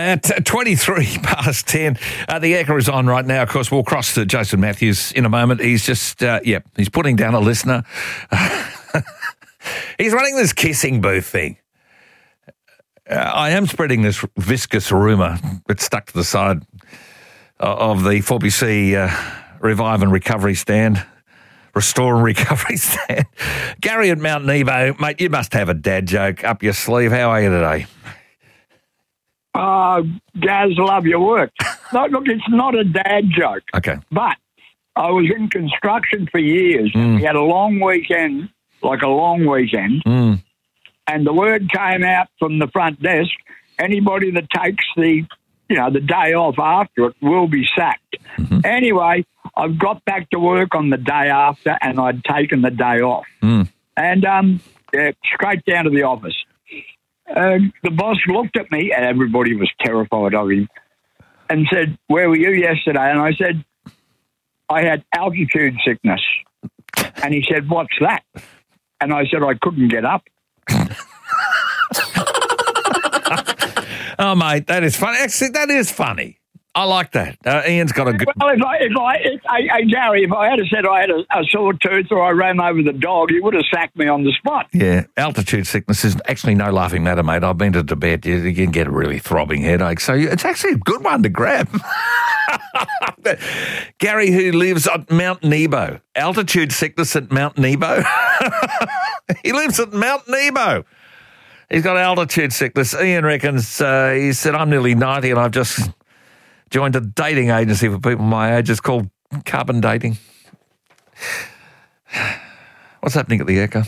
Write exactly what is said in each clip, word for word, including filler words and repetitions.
At twenty-three past ten, uh, the Ekka is on right now. Of course, we'll cross to Jason Matthews in a moment. He's just, uh, yeah, he's putting down a listener. He's running this kissing booth thing. Uh, I am spreading this viscous rumour. It's stuck to the side of the four B C uh, Revive and Recovery stand. Restore and Recovery stand. Gary at Mount Nebo, mate, you must have a dad joke up your sleeve. How are you today? Uh, Gaz, love your work. No, look, it's not a dad joke. Okay. But I was in construction for years. Mm. We had a long weekend, like a long weekend, Mm. and the word came out from the front desk, anybody that takes the, you know, the day off after it will be sacked. Mm-hmm. Anyway, I got back to work on the day after, and I'd taken the day off. Mm. And um, yeah, straight down to the office. Uh, the boss looked at me, and everybody was terrified of him, and said, "Where were you yesterday?" And I said, "I had altitude sickness." And he said, "What's that?" And I said, "I couldn't get up." Oh, mate, that is funny. Actually, that is funny. I like that. Uh, Ian's got a good... Well, if I, if I, if, I, I, Gary, if I had said I had a, a sore tooth or I ran over the dog, he would have sacked me on the spot. Yeah, altitude sickness is actually no laughing matter, mate. I've been to Tibet. You, you can get a really throbbing headache. So it's actually a good one to grab. Gary, who lives at Mount Nebo. Altitude sickness at Mount Nebo. He lives at Mount Nebo. He's got altitude sickness. Ian reckons, uh, he said, I'm nearly ninety and I've just joined a dating agency for people my age. It's called Carbon Dating. What's happening at the Ekka?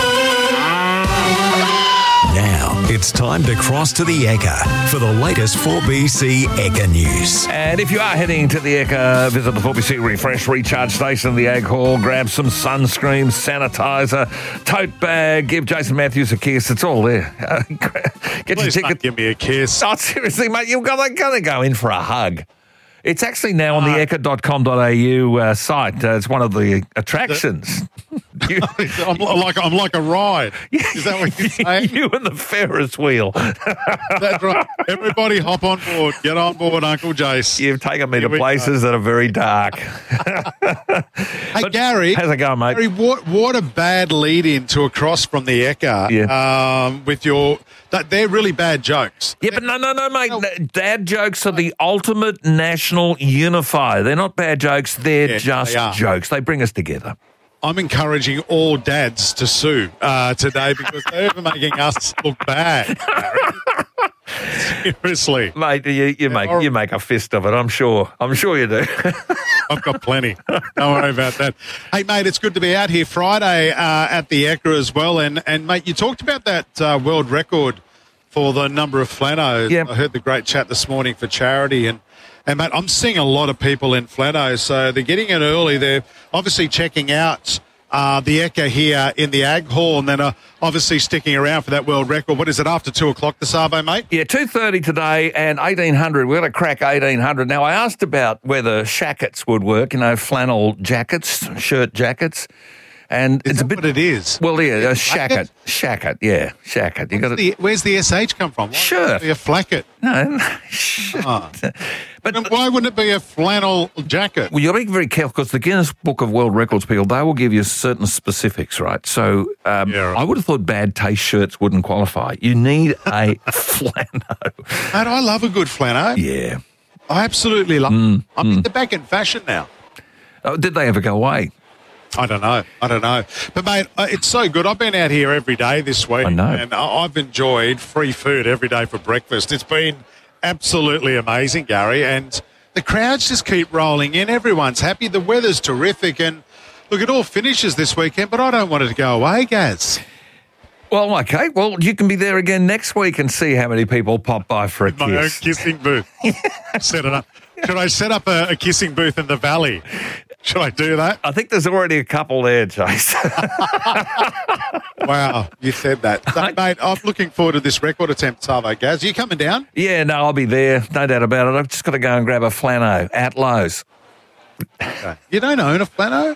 Now it's time to cross to the Ekka for the latest four B C Ekka news. And if you are heading to the Ekka, visit the four B C Refresh Recharge Station in the Ag Hall, grab some sunscreen, sanitizer, tote bag, give Jason Matthews a kiss. It's all there. Uh, get Please your don't ticket. give me a kiss. Oh, seriously, mate, you're going to go in for a hug. It's actually now on the ekka dot com dot a u uh, site. Uh, it's one of the attractions. you, I'm like I'm like a ride. Is that what you're saying? You and the Ferris wheel. That's right. Everybody hop on board. Get on board, Uncle Jace. You've taken me Here to we places go. that are very dark. Hey, But Gary. how's it going, mate? Gary, what, what a bad lead-in to a cross from the Ekka Yeah. um, with your... That, they're really bad jokes. Yeah, but no, no, no, mate. Dad jokes are the ultimate national unifier. They're not bad jokes. They're Yeah, just they are. jokes. They bring us together. I'm encouraging all dads to sue uh, today because they're making us look bad. Gary. Seriously. Mate, you, you make or- you make a fist of it, I'm sure. I'm sure you do. I've got plenty. Don't worry about that. Hey, mate, it's good to be out here Friday uh, at the Ekka as well. And, and, mate, you talked about that uh, world record for the number of flanos. Yep. I heard the great chat this morning for charity. And, and, mate, I'm seeing a lot of people in flanos. So they're getting it early. They're obviously checking out uh, the Ekka here in the Ag Hall and then uh, obviously sticking around for that world record. What is it, after two o'clock this Arvo, mate? Yeah, two thirty today and eighteen hundred. We're going to crack eighteen hundred. Now, I asked about whether shackets would work, you know, flannel jackets, shirt jackets. And Is it's that a bit... what it is? Well, yeah, a Flacket? shacket. Shacket, yeah, shacket. You got to... The, where's the S H come from? Why Shirt. wouldn't it be a flacket? No, shirt. Ah. But... And why wouldn't it be a flannel jacket? Well, you've got to be very careful because the Guinness Book of World Records people, they will give you certain specifics, right? So um, Yeah, right. I would have thought bad taste shirts wouldn't qualify. You need a flannel. Mate, I love a good flannel. Yeah. I absolutely love Mm, it. I mean, they're back in fashion now. Oh, did they ever go away? I don't know. I don't know. But, mate, uh, it's so good. I've been out here every day this week. I know. And I- I've enjoyed free food every day for breakfast. It's been absolutely amazing, Gary. And the crowds just keep rolling in. Everyone's happy. The weather's terrific. And, look, it all finishes this weekend, but I don't want it to go away, Gaz. Well, okay. Well, you can be there again next week and see how many people pop by for a My own kiss. kissing booth. Set it up. Should I set up a, a kissing booth in the valley? Should I do that? I think there's already a couple there, Chase. Wow, you said that. So, mate, I'm looking forward to this record attempt, Savo Gaz. Are you coming down? Yeah, no, I'll be there. No doubt about it. I've just got to go and grab a flano at Lowe's. Okay. You don't own a flano?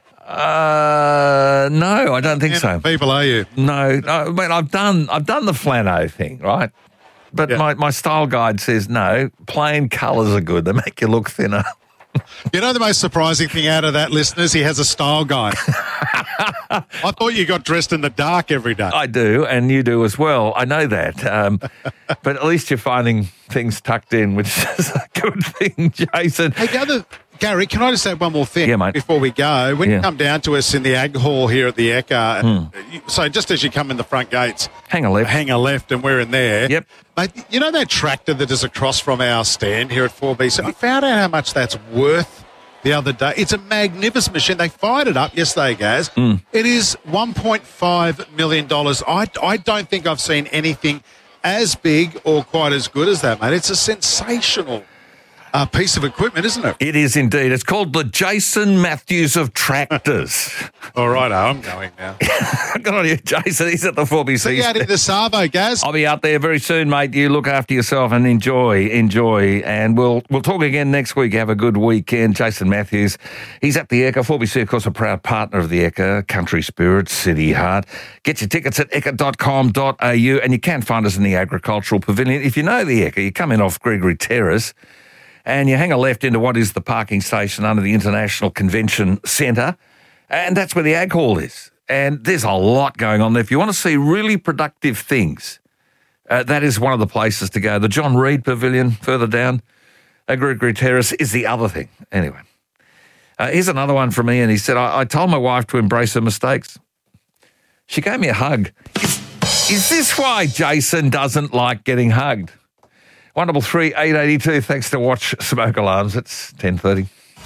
Uh, no, I don't think Yeah, so. People, are you? No, no, mate, I've done, I've done the flano thing, right? but Yeah. my, my style guide says no, plain colours are good. They make you look thinner. You know the most surprising thing out of that, listeners? He has a style guide. I thought you got dressed in the dark every day. I do, and you do as well. I know that. Um, but at least you're finding things tucked in, which is a good thing, Jason. Hey, the other, Gary, can I just say one more thing Yeah, mate. before we go? When Yeah. you come down to us in the Ag Hall here at the Ekka, and you, so just as you come in the front gates, Hang a left. hang a left and we're in there. Yep. Mate, you know that tractor that is across from our stand here at four B C? I found out how much that's worth the other day. It's a magnificent machine. They fired it up yesterday, Gaz. Mm. It is one point five million dollars. I, I don't think I've seen anything as big or quite as good as that, mate. It's a sensational uh, piece of equipment, isn't it? It is indeed. It's called the Jason Matthews of tractors. All right, I'm going now. Good on you, Jason. He's at the four B C. See you out in the Savo, Gaz. I'll be out there very soon, mate. You look after yourself and enjoy, enjoy. And we'll we'll talk again next week. Have a good weekend. Jason Matthews, he's at the Ekka. four B C, of course, a proud partner of the Ekka, Country Spirit, City Heart. Get your tickets at ekka dot com dot a u, and you can find us in the Agricultural Pavilion. If you know the Ekka, you come in off Gregory Terrace and you hang a left into what is the parking station under the International Convention Centre, and that's where the Ag Hall is. And there's a lot going on there. If you want to see really productive things, uh, that is one of the places to go. The John Reed Pavilion further down, uh, Gregory Terrace is the other thing. Anyway, uh, here's another one from Ian. He said, I, I told my wife to embrace her mistakes. She gave me a hug. Is, is this why Jason doesn't like getting hugged? one double three eight eighty two. Thanks to Watch Smoke Alarms. It's ten thirty.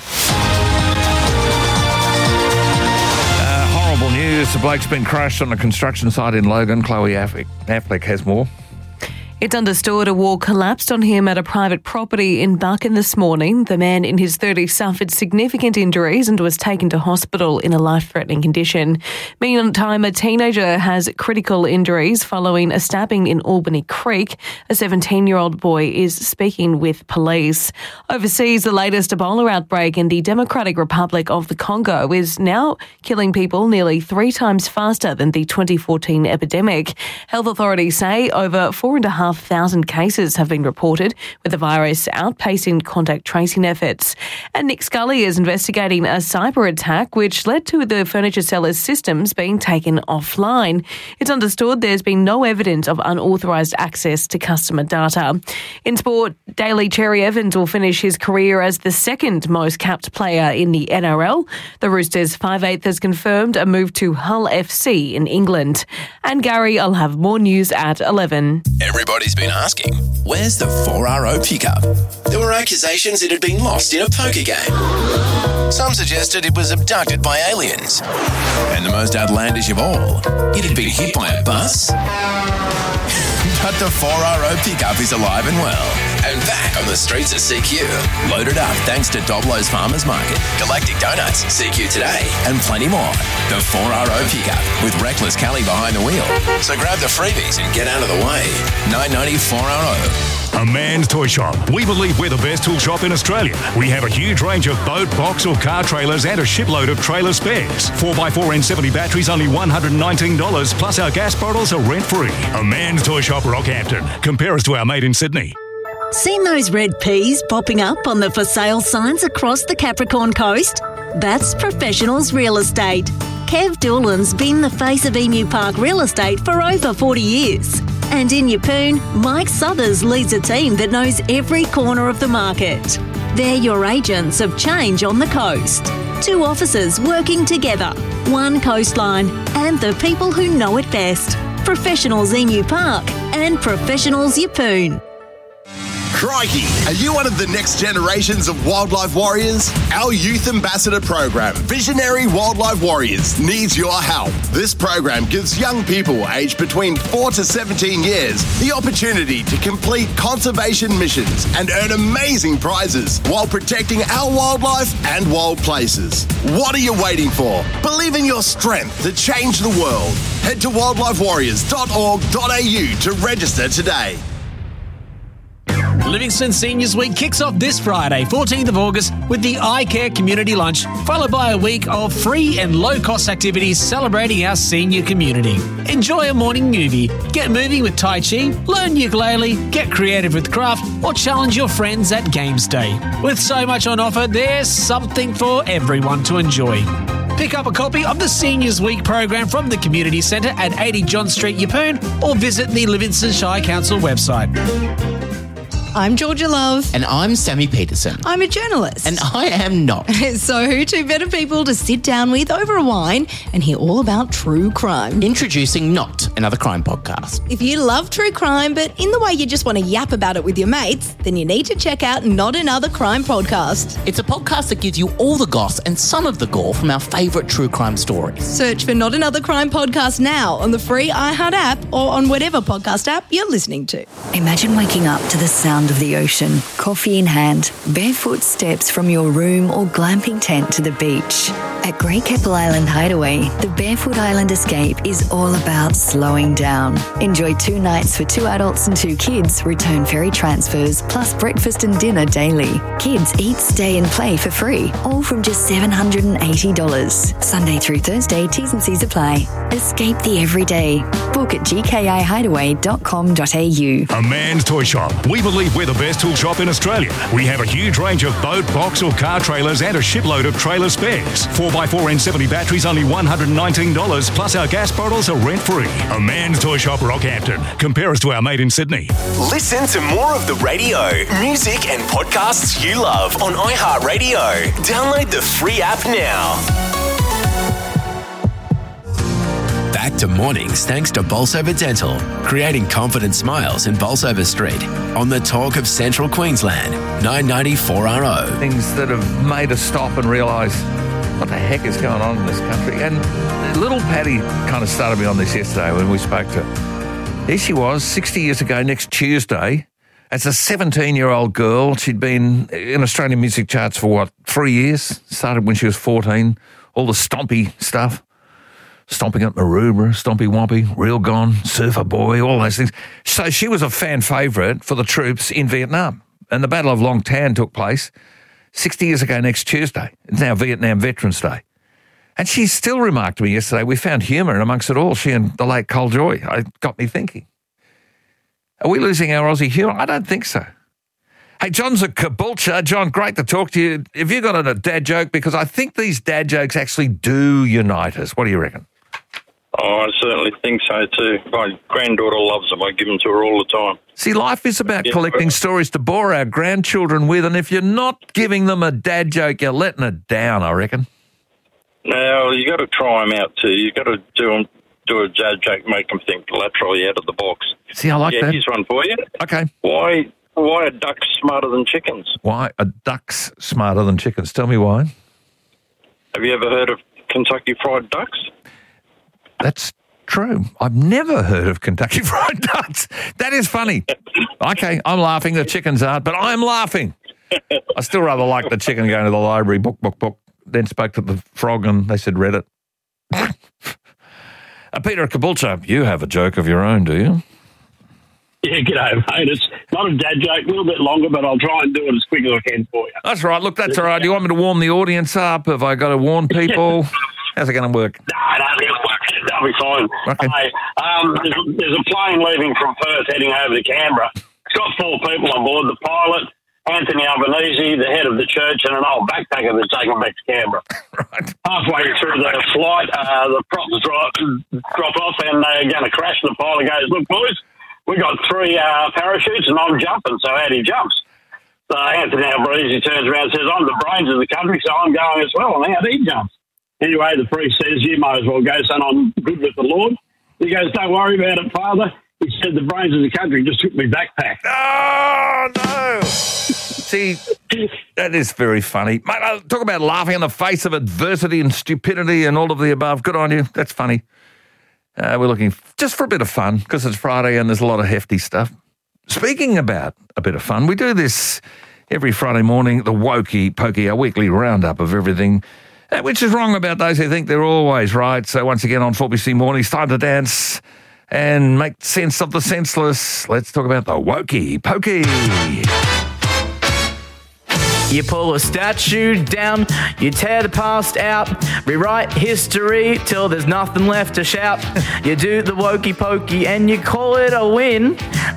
Uh, horrible news. The bloke's been crushed on a construction site in Logan. Chloe Affleck, Affleck has more. It's understood a wall collapsed on him at a private property in Buchan this morning. The man in his thirties suffered significant injuries and was taken to hospital in a life-threatening condition. Meantime, a teenager has critical injuries following a stabbing in Albany Creek. A seventeen-year-old boy is speaking with police. Overseas, the latest Ebola outbreak in the Democratic Republic of the Congo is now killing people nearly three times faster than the twenty fourteen epidemic. Health authorities say over four and a half thousand cases have been reported, with the virus outpacing contact tracing efforts. And Nick Scully is investigating a cyber attack which led to the furniture seller's systems being taken offline. It's understood there's been no evidence of unauthorised access to customer data. In sport, Daly Cherry Evans will finish his career as the second most capped player in the N R L. The Roosters' five eighth has confirmed a move to Hull F C in England. And Gary, I'll have more news at eleven. Everybody's been asking, where's the four R O pickup? There were accusations it had been lost in a poker game. Some suggested it was abducted by aliens. And the most outlandish of all, it had been hit by a bus. But the four R O pickup is alive and well, and back on the streets of C Q. Loaded up thanks to Doblo's Farmers Market, Galactic Donuts, C Q Today, and plenty more. The four R O pickup with Reckless Kelly behind the wheel. So grab the freebies and get out of the way. nine ninety four R O. A Man's Toy Shop. We believe we're the best tool shop in Australia. We have a huge range of boat, box or car trailers and a shipload of trailer spares. four by four N seventy batteries only one hundred nineteen dollars, plus our gas bottles are rent-free. A Man's Toy Shop, Rockhampton. Compare us to our mate in Sydney. Seen those red peas popping up on the for sale signs across the Capricorn coast? That's Professionals Real Estate. Kev Doolan's been the face of Emu Park Real Estate for over forty years. And in Yeppoon, Mike Southers leads a team that knows every corner of the market. They're your agents of change on the coast. Two offices working together, one coastline, and the people who know it best. Professionals Emu Park and Professionals Yeppoon. Crikey! Are you one of the next generations of wildlife warriors? Our Youth Ambassador program, Visionary Wildlife Warriors, needs your help. This program gives young people aged between four to seventeen years the opportunity to complete conservation missions and earn amazing prizes while protecting our wildlife and wild places. What are you waiting for? Believe in your strength to change the world. Head to wildlife warriors dot org dot a u to register today. Livingston Seniors Week kicks off this Friday, fourteenth of August, with the iCare Community Lunch, followed by a week of free and low-cost activities celebrating our senior community. Enjoy a morning movie, get moving with Tai Chi, learn ukulele, get creative with craft, or challenge your friends at Games Day. With so much on offer, there's something for everyone to enjoy. Pick up a copy of the Seniors Week program from the Community Centre at eighty John Street, Yeppoon, or visit the Livingston Shire Council website. I'm Georgia Love. And I'm Sammy Peterson. I'm a journalist. And I am not. So who two better people to sit down with over a wine and hear all about true crime? Introducing Not, another crime podcast. If you love true crime, but in the way you just want to yap about it with your mates, then you need to check out Not Another Crime Podcast. It's a podcast that gives you all the goss and some of the gore from our favourite true crime stories. Search for Not Another Crime Podcast now on the free iHeart app or on whatever podcast app you're listening to. Imagine waking up to the sound of the ocean, coffee in hand, barefoot steps from your room or glamping tent to the beach. At Great Keppel Island Hideaway, the Barefoot Island Escape is all about slowing down. Enjoy two nights for two adults and two kids, return ferry transfers, plus breakfast and dinner daily. Kids eat, stay and play for free, all from just seven hundred eighty dollars. Sunday through Thursday, T's and C's apply. Escape the everyday. Book at g k i hideaway dot com dot a u. A Man's Toy Shop. We believe we're the best tool shop in Australia. We have a huge range of boat, box or car trailers and a shipload of trailer spares. four by four N seventy batteries only one hundred nineteen dollars, plus our gas bottles are rent-free. A Man's Toy Shop, Rockhampton. Compare us to our mate in Sydney. Listen to more of the radio, music and podcasts you love on iHeartRadio. Download the free app now. Back to mornings thanks to Bolsover Dental, creating confident smiles in Bolsover Street on the talk of Central Queensland, nine ninety four R O. Things that have made us stop and realise what the heck is going on in this country. And little Patty kind of started me on this yesterday when we spoke to her. Here she was, sixty years ago next Tuesday, as a seventeen-year-old girl. She'd been in Australian music charts for, what, three years? Started when she was fourteen. All the stompy stuff. Stomping at Maroubra, Stompy Wompy, Real Gone, Surfer Boy, all those things. So she was a fan favourite for the troops in Vietnam. And the Battle of Long Tan took place sixty years ago next Tuesday. It's now Vietnam Veterans Day. And she still remarked to me yesterday, we found humour in amongst it all, she and the late Col Joy. It got me thinking. Are we losing our Aussie humour? I don't think so. Hey, John's a Caboolture. John, great to talk to you. Have you got a dad joke? Because I think these dad jokes actually do unite us. What do you reckon? Oh, I certainly think so too. My granddaughter loves them. I give them to her all the time. See, life is about yeah, collecting but... stories to bore our grandchildren with, and if you're not giving them a dad joke, you're letting it down, I reckon. No, you got to try them out too. You got to do them, do a dad joke, make them think laterally out of the box. See, I like yeah, that. Here's one for you. Okay. Why? Why are ducks smarter than chickens? Why are ducks smarter than chickens? Tell me why. Have you ever heard of Kentucky Fried Ducks? That's true. I've never heard of Kentucky Fried Ducks. That is funny. Okay, I'm laughing. The chickens aren't, but I'm laughing. I still rather like the chicken going to the library, book, book, book. Then spoke to the frog and they said, read it. uh, Peter Caboolture, you have a joke of your own, do you? Yeah, g'day, mate. It's not a dad joke, a little bit longer, but I'll try and do it as quick as I can for you. That's right. Look, that's all right. Do you want me to warm the audience up? Have I got to warn people? How's it going to work? No, no, it'll work. That'll be fine. Okay. Hey, um, there's, there's a plane leaving from Perth heading over to Canberra. It's got four people on board, the pilot, Anthony Albanese, the head of the church, and an old backpacker that's taken back to Canberra. Right. Halfway through the flight, uh, the props drop, drop off and they're going to crash. The pilot goes, look, boys, we got three uh, parachutes and I'm jumping, so out he jumps. So Anthony Albanese turns around and says, I'm the brains of the country, so I'm going as well, and out he jumps. Anyway, the priest says, you might as well go, son, I'm good with the Lord. He goes, don't worry about it, Father. He said, the brains of the country just took me backpack. Oh, no. See, that is very funny. Mate, I'll talk about laughing in the face of adversity and stupidity and all of the above. Good on you. That's funny. Uh, we're looking just for a bit of fun because it's Friday and there's a lot of hefty stuff. Speaking about a bit of fun, we do this every Friday morning, the Wokey Pokey, our weekly roundup of everything, uh, which is wrong about those who think they're always right. So once again on four B C Mornings, time to dance and make sense of the senseless. Let's talk about the wokey pokey. You pull a statue down, you tear the past out, rewrite history till there's nothing left to shout. You do the wokey pokey and you call it a win.